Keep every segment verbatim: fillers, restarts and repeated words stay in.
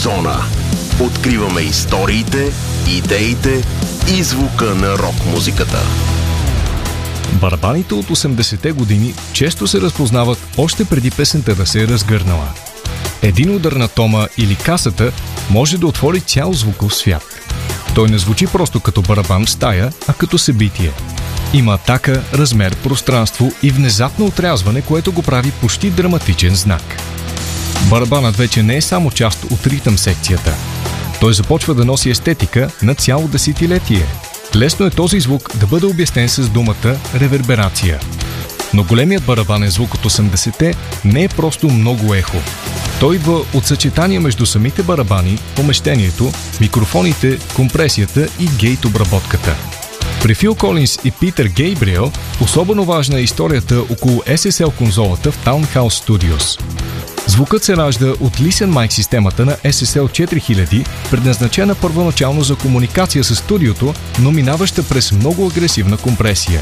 Зона. Откриваме историите, идеите и звука на рок-музиката. Барабаните от осемдесетте години често се разпознават още преди песента да се е разгърнала. Един удар на тома или касата може да отвори цял звуков свят. Той не звучи просто като барабан в стая, а като събитие. Има атака, размер, пространство и внезапно отрязване, което го прави почти драматичен знак. Барабанът вече не е само част от ритъм секцията. Той започва да носи естетика на цяло десетилетие. Лесно е този звук да бъде обяснен с думата реверберация. Но големият барабанен звук от осемдесетте не е просто много ехо. Той идва от съчетания между самите барабани, помещението, микрофоните, компресията и гейт обработката. При Фил Колинс и Питър Гейбриел особено важна е историята около ес ес ел конзолата в Townhouse Studios. Звукът се ражда от Listen Mic системата на ес ес ел четири хиляди, предназначена първоначално за комуникация с студиото, но минаваща през много агресивна компресия.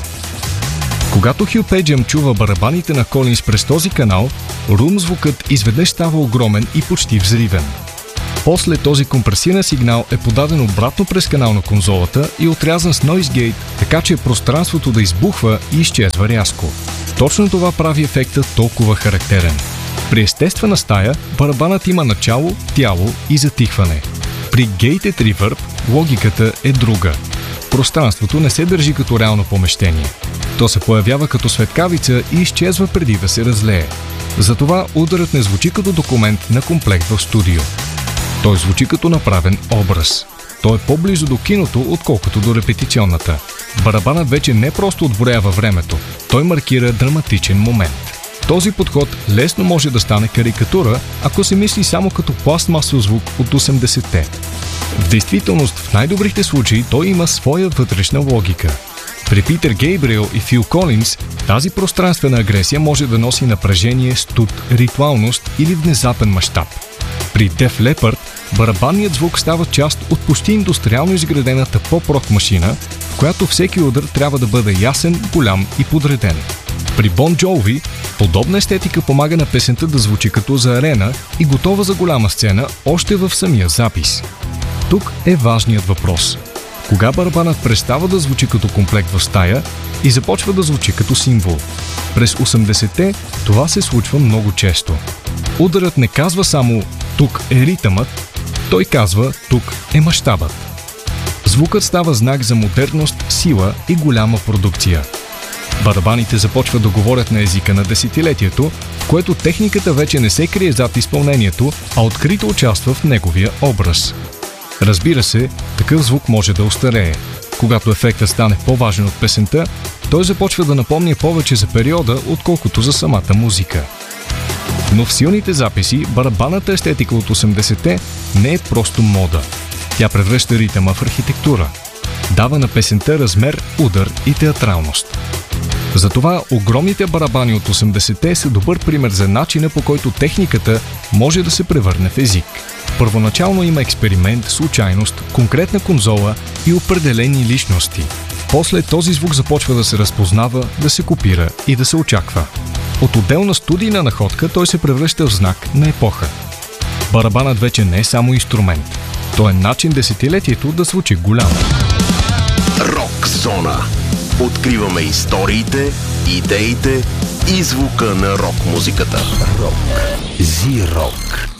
Когато Хю Педжъм чува барабаните на Колинс през този канал, рум звукът изведнъж става огромен и почти взривен. После този компресиран сигнал е подаден обратно през канал на конзолата и отрязан с Noise Gate, така че пространството да избухва и изчезва рязко. Точно това прави ефекта толкова характерен. При естествена стая барабанът има начало, тяло и затихване. При Gated Reverb логиката е друга. Пространството не се държи като реално помещение. То се появява като светкавица и изчезва преди да се разлее. Затова ударът не звучи като документ на комплект в студио. Той звучи като направен образ. Той е по-близо до киното, отколкото до репетиционната. Барабанът вече не просто отброява времето. Той маркира драматичен момент. Този подход лесно може да стане карикатура, ако се мисли само като пластмасов звук от осемдесетте. В действителност, в най-добрите случаи той има своя вътрешна логика. При Питър Гейбриел и Фил Колинс тази пространствена агресия може да носи напрежение, студ, ритуалност или внезапен мащаб. При Def Leppard барабанният звук става част от почти индустриално изградената поп-рок машина, в която всеки удар трябва да бъде ясен, голям и подреден. При Бон Джови подобна естетика помага на песента да звучи като за арена и готова за голяма сцена още в самия запис. Тук е важният въпрос. Кога барабанът престава да звучи като комплект в стая и започва да звучи като символ? През осемдесетте това се случва много често. Ударът не казва само «тук е ритъмът», той казва «тук е мащабът». Звукът става знак за модерност, сила и голяма продукция. Барабаните започват да говорят на езика на десетилетието, в което техниката вече не се крие зад изпълнението, а открито участва в неговия образ. Разбира се, такъв звук може да остарее. Когато ефектът стане по-важен от песента, той започва да напомня повече за периода, отколкото за самата музика. Но в силните записи барабанната естетика от осемдесетте не е просто мода. Тя превръща ритъма в архитектура. Дава на песента размер, удар и театралност. Затова огромните барабани от осемдесетте са добър пример за начина, по който техниката може да се превърне в език. Първоначално има експеримент, случайност, конкретна конзола и определени личности. После този звук започва да се разпознава, да се копира и да се очаква. От отделна студийна находка той се превръща в знак на епоха. Барабанът вече не е само инструмент. Той е начин десетилетието да звучи голямо. Рок зона. Откриваме историите, идеите и звука на рок-музиката. Рок. Зи-рок.